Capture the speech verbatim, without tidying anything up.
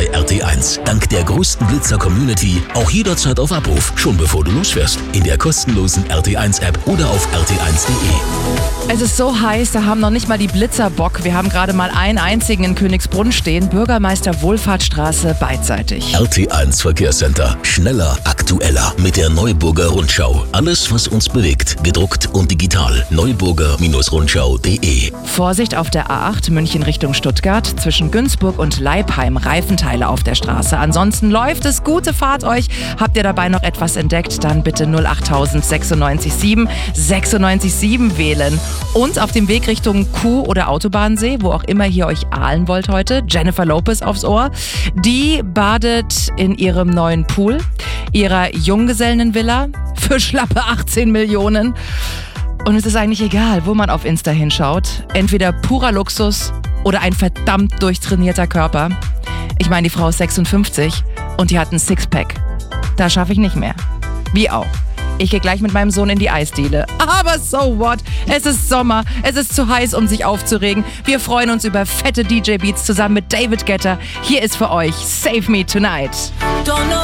bei R T eins. Dank der größten Blitzer-Community auch jederzeit auf Abruf, schon bevor du losfährst. In der kostenlosen R T eins App oder auf r t eins punkt de. Es ist so heiß, da haben noch nicht mal die Blitzer Bock. Wir haben gerade mal einen einzigen in Königsbrunn stehen. Bürgermeister Wohlfahrtsstraße beidseitig. R T eins Verkehrscenter. Schneller, aktueller. Mit der Neuburger Rundschau. Alles, was uns bewegt. Gedruckt und digital. neuburger Rundschau punkt de. Vorsicht auf der A acht München Richtung Stuttgart. Zwischen Günzburg und Leipheim Reifenteile auf der Straße. Ansonsten läuft es. Gute Fahrt euch. Habt ihr dabei noch etwas entdeckt? Dann bitte null acht null sechs neun sieben sechs neun sieben wählen. Und auf dem Weg Richtung Kuh- oder Autobahnsee, wo auch immer ihr euch ahlen wollt heute, Jennifer Lopez aufs Ohr. Die badet in ihrem neuen Pool, ihrer Junggesellenvilla für schlappe achtzehn Millionen. Und es ist eigentlich egal, wo man auf Insta hinschaut. Entweder purer Luxus oder ein verdammt durchtrainierter Körper. Ich meine, die Frau ist sechsundfünfzig und die hat ein Sixpack. Da schaffe ich nicht mehr. Wie auch. Ich gehe gleich mit meinem Sohn in die Eisdiele. Aber so what? Es ist Sommer. Es ist zu heiß, um sich aufzuregen. Wir freuen uns über fette D J-Beats zusammen mit David Guetta. Hier ist für euch Save Me Tonight.